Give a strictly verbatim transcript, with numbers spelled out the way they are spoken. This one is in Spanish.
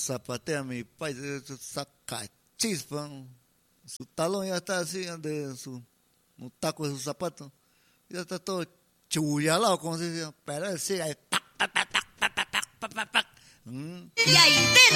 zapatea mi pai, saca chispa, su talón ya está así, de su un taco de su zapato, ya está todo chuyalado, como se dice, pero él sigue, tac, tac, tac, tac, tac, tac, tac, tac, tac. Mm. Y ahí